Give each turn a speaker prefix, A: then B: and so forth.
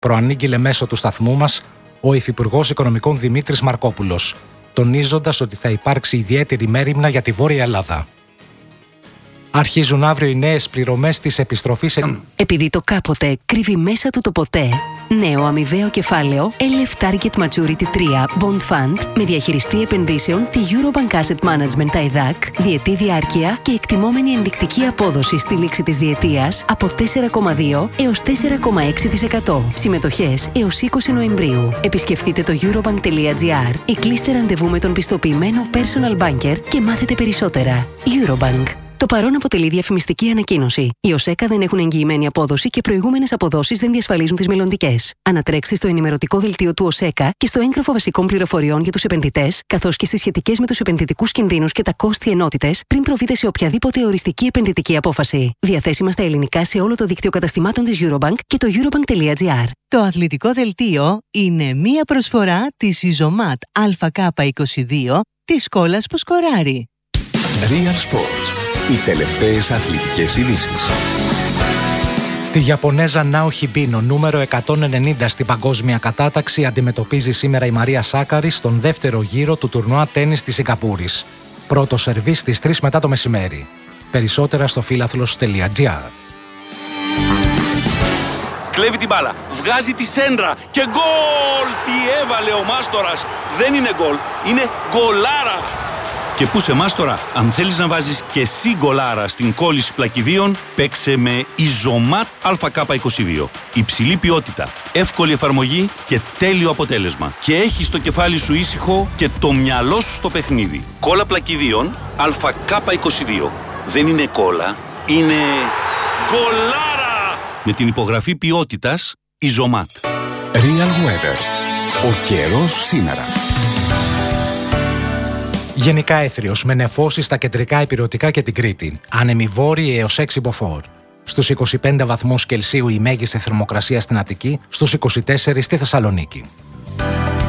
A: προανήγγειλε μέσω του σταθμού μας ο Υφυπουργός Οικονομικών Δημήτρης Μαρκόπουλος, τονίζοντας ότι θα υπάρξει ιδιαίτερη μέριμνα για τη Βόρεια Ελλάδα. Αρχίζουν αύριο οι νέες πληρωμές της επιστροφής.
B: Επειδή το κάποτε κρύβει μέσα του το ποτέ, νέο αμοιβαίο κεφάλαιο LF Target Maturity 3 Bond Fund με διαχειριστή επενδύσεων τη Eurobank Asset Management EDAC, διετή διάρκεια και εκτιμόμενη ενδεικτική απόδοση στη λήξη της διετίας από 4,2 έως 4,6%. Συμμετοχές έως 20 Νοεμβρίου. Επισκεφτείτε το eurobank.gr ή κλείστε ραντεβού με τον πιστοποιημένο personal banker και μάθετε περισσότερα. Eurobank. Το παρόν αποτελεί διαφημιστική ανακοίνωση. Οι ΟΣΕΚΑ δεν έχουν εγγυημένη απόδοση και προηγούμενες αποδόσεις δεν διασφαλίζουν τις μελλοντικές. Ανατρέξτε στο ενημερωτικό δελτίο του ΟΣΕΚΑ και στο έγγραφο βασικών πληροφοριών για τους επενδυτές, καθώς και στις σχετικές με τους επενδυτικούς κινδύνους και τα κόστη ενότητες, πριν προβείτε σε οποιαδήποτε οριστική επενδυτική απόφαση. Διαθέσιμα στα ελληνικά σε όλο το δίκτυο καταστημάτων της Eurobank και το eurobank.gr.
C: Το αθλητικό δελτίο είναι μία προσφορά της Ιζωμάτ ΑΚ22 της σκόλας που σκοράρει.
D: Real Sports. Οι τελευταίες αθλητικές ειδήσεις.
A: Τη Ιαπωνέζα Νάο Χιμπίνο, νούμερο 190 στην παγκόσμια κατάταξη, αντιμετωπίζει σήμερα η Μαρία Σάκαρη στον δεύτερο γύρο του τουρνουά τένις της Σιγκαπούρης. Πρώτο σερβίς στις 3 μετά το μεσημέρι. Περισσότερα στο φίλαθλος.gr.
E: Κλέβει την μπάλα, βγάζει τη σέντρα και γκολ! Τι έβαλε ο Μάστορας! Δεν είναι γκολ, είναι γκολάρα! Και πού σε Μάστορα, αν θέλεις να βάζεις και εσύ γκολάρα στην κόλληση πλακιδίων, παίξε με Ιζωμάτ ΑΚ22. Υψηλή ποιότητα, εύκολη εφαρμογή και τέλειο αποτέλεσμα. Και έχεις το κεφάλι σου ήσυχο και το μυαλό σου στο παιχνίδι. Κόλλα πλακιδίων ΑΚ22. Δεν είναι κόλλα, είναι γκολάρα! Με την υπογραφή ποιότητας Ιζωμάτ.
D: Real Weather. Ο καιρός σήμερα.
A: Γενικά έθριος, με νεφώσεις στα κεντρικά ηπειρωτικά και την Κρήτη. Άνεμοι βόρειοι έως 6 μποφόρ. Στους 25 βαθμούς Κελσίου η μέγιστη θερμοκρασία στην Αττική, στους 24 στη Θεσσαλονίκη.